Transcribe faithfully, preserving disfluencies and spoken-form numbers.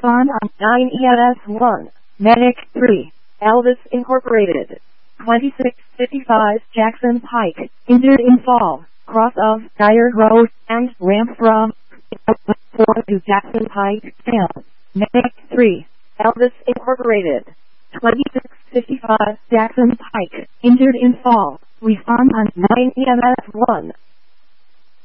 Respond on nine E M S one. Medic three. Elvis Incorporated. twenty-six fifty-five Jackson Pike. Injured in fall. Cross of Dyer Road and ramp from four to Jackson Pike. ten. Medic three. Elvis Incorporated. twenty-six fifty-five Jackson Pike. Injured in fall. Respond on nine E M S one.